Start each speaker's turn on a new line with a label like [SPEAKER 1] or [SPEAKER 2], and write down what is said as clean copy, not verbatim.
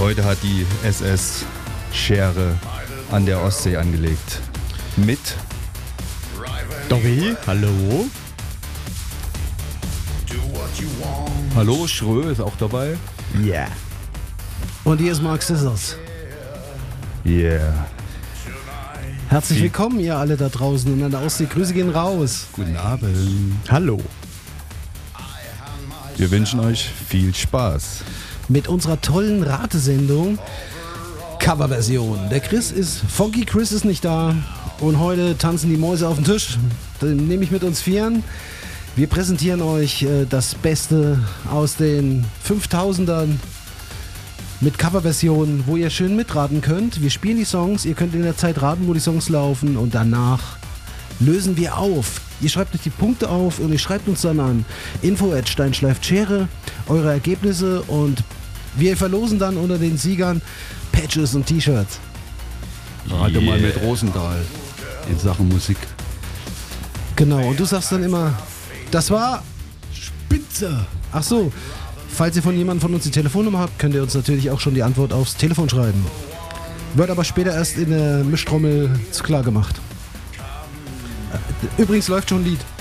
[SPEAKER 1] Heute hat die SS Schere an der Ostsee angelegt. Mit
[SPEAKER 2] Dobby, hallo.
[SPEAKER 1] Hallo, Schrö ist auch dabei.
[SPEAKER 2] Yeah.
[SPEAKER 3] Und hier ist Mark Scissors.
[SPEAKER 1] Yeah.
[SPEAKER 3] Herzlich willkommen, ihr alle da draußen und an der Ostsee. Grüße gehen raus.
[SPEAKER 1] Guten Abend.
[SPEAKER 2] Hallo.
[SPEAKER 1] Wir wünschen euch viel Spaß.
[SPEAKER 3] Mit unserer tollen Ratesendung Coverversion. Der Funky Chris ist nicht da und heute tanzen die Mäuse auf den Tisch. Den nehme ich mit uns Vieren. Wir präsentieren euch das Beste aus den 5000ern mit Coverversionen, wo ihr schön mitraten könnt. Wir spielen die Songs, ihr könnt in der Zeit raten, wo die Songs laufen und danach lösen wir auf. Ihr schreibt euch die Punkte auf und ihr schreibt uns dann an info@steinschleift-schere eure Ergebnisse und wir verlosen dann unter den Siegern Patches und T-Shirts.
[SPEAKER 1] Rate mal mit Rosendahl in Sachen Musik.
[SPEAKER 3] Genau, und du sagst dann immer, das war Spitze. Ach so, falls ihr von jemandem von uns die Telefonnummer habt, könnt ihr uns natürlich auch schon die Antwort aufs Telefon schreiben. Wird aber später erst in der Mischtrommel klar gemacht. Übrigens läuft schon ein Lied.